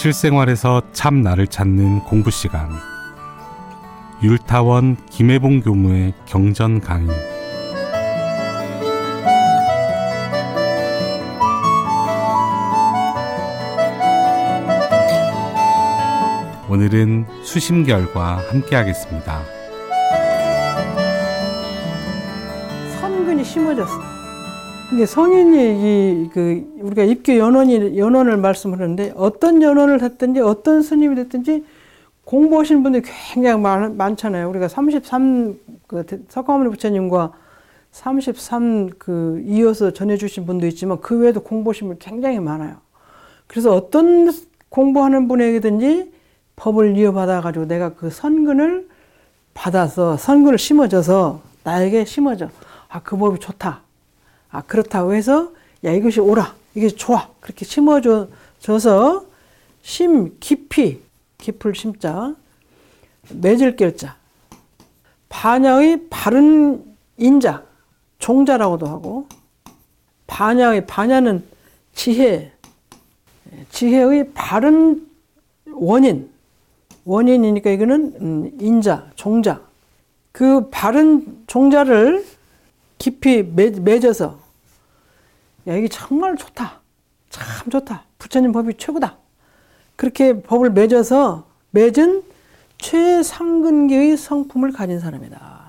실생활에서 참 나를 찾는 공부 시간. 율타원 김혜봉 교무의 경전 강의. 오늘은 수심결과 함께 하겠습니다. 선근이 심어졌어. 근데 성인이 우리가 입교 연원을 말씀하는데 어떤 연원을 했든지 어떤 스님이 됐든지 공부하시는 분들이 굉장히 많잖아요. 우리가 33 석가모니 부처님과 33 이어서 전해주신 분도 있지만 그 외에도 공부하신 분이 굉장히 많아요. 그래서 어떤 공부하는 분에게든지 법을 이어받아가지고 내가 그 선근을 받아서 선근을 심어줘서 나에게 심어져. 아, 그 법이 좋다. 아, 그렇다고 해서 야, 이것이 옳아. 이게 좋아. 그렇게 심어줘서 깊을 심자, 맺을 결자, 반야의 바른 인자, 종자라고도 하고, 반야는 지혜의 바른 원인이니까 이거는 인자, 종자. 그 바른 종자를 깊이 맺어서 야, 이게 정말 좋다. 참 좋다. 부처님 법이 최고다. 그렇게 법을 맺은 최상근기의 성품을 가진 사람이다.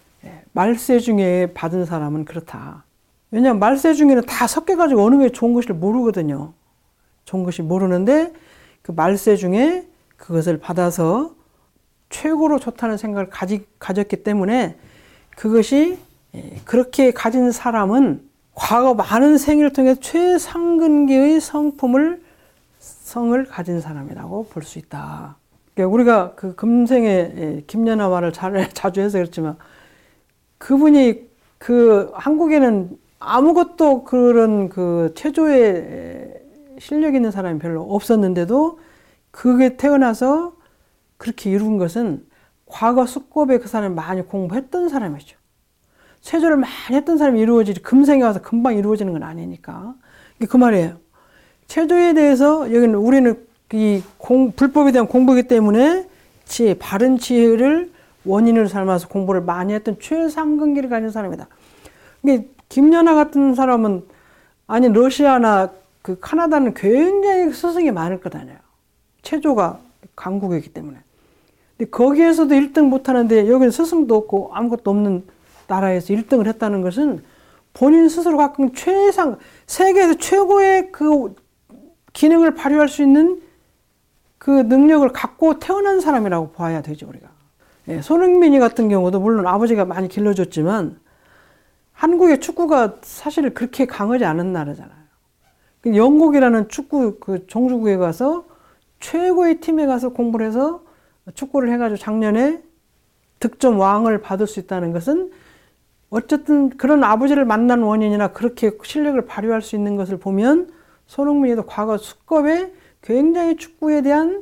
말세 중에 받은 사람은 그렇다. 왜냐하면 말세 중에는 다 섞여가지고 어느 게 좋은 것을 모르거든요. 좋은 것이 모르는데 그 말세 중에 그것을 받아서 최고로 좋다는 생각을 가졌기 때문에 그것이 그렇게 가진 사람은 과거 많은 생일을 통해 최상근기의 성을 가진 사람이라고 볼 수 있다. 그러니까 우리가 그 금생에 김연아 말을 자주 해서 그렇지만 그분이 한국에는 아무것도 그런 체조에 실력 있는 사람이 별로 없었는데도 그게 태어나서 그렇게 이룬 것은 과거 수법에 그 사람이 많이 공부했던 사람이죠. 체조를 많이 했던 사람이 이루어지지 금생에 와서 금방 이루어지는 건 아니니까. 그 말이에요. 체조에 대해서 우리는 이 불법에 대한 공부이기 때문에 바른 지혜를 원인으로 삼아서 공부를 많이 했던 최상근기를 가진 사람이다. 김연아 같은 사람은 러시아나 카나다는 굉장히 스승이 많을 거잖아요. 체조가 강국이기 때문에. 근데 거기에서도 1등 못하는데 여기는 스승도 없고 아무것도 없는 나라에서 1등을 했다는 것은 본인 스스로 갖고 세계에서 최고의 기능을 발휘할 수 있는 그 능력을 갖고 태어난 사람이라고 봐야 되죠, 우리가. 손흥민이 같은 경우도 물론 아버지가 많이 길러줬지만 한국의 축구가 사실 그렇게 강하지 않은 나라잖아요. 영국이라는 축구 종주국에 가서 최고의 팀에 가서 공부를 해서 축구를 해가지고 작년에 득점 왕을 받을 수 있다는 것은 어쨌든 그런 아버지를 만난 원인이나 그렇게 실력을 발휘할 수 있는 것을 보면 손흥민이도 과거 수급에 굉장히 축구에 대한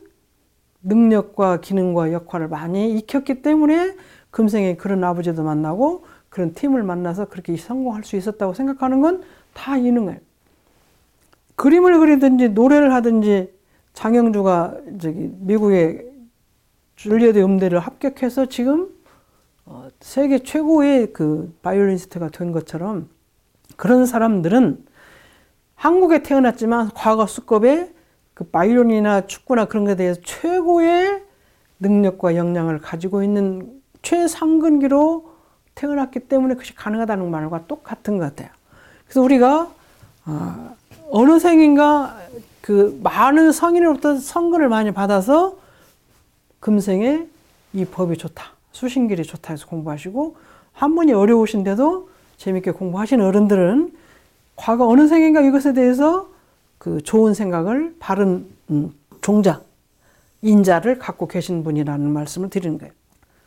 능력과 기능과 역할을 많이 익혔기 때문에 금생에 그런 아버지도 만나고 그런 팀을 만나서 그렇게 성공할 수 있었다고 생각하는 건 다 있는 거예요. 그림을 그리든지 노래를 하든지 장영주가 미국의 줄리어드 음대를 합격해서 지금 세계 최고의 바이올리니스트가 된 것처럼 그런 사람들은 한국에 태어났지만 과거 수급에 바이올린이나 축구나 그런 것에 대해서 최고의 능력과 역량을 가지고 있는 최상근기로 태어났기 때문에 그것이 가능하다는 말과 똑같은 것 같아요. 그래서 우리가 어느 생인가 많은 성인으로부터 선근을 많이 받아서 금생에 이 법이 좋다. 수신길이 좋다 해서 공부하시고 한문이 어려우신데도 재밌게 공부하신 어른들은 과거 어느 생인가 이것에 대해서 좋은 생각을 바른 종자, 인자를 갖고 계신 분이라는 말씀을 드리는 거예요.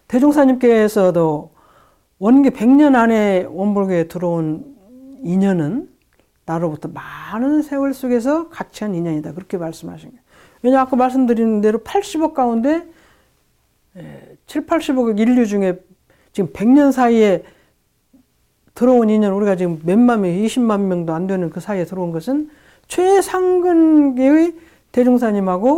대종사님께서도 원기 100년 안에 원불교에 들어온 인연은 나로부터 많은 세월 속에서 같이 한 인연이다. 그렇게 말씀하신 거예요. 왜냐하면 아까 말씀드린 대로 80억 가운데 7, 80억 인류 중에 지금 100년 사이에 들어온 인연, 우리가 지금 몇만 명, 20만 명도 안 되는 그 사이에 들어온 것은 최상근계의 대종사님하고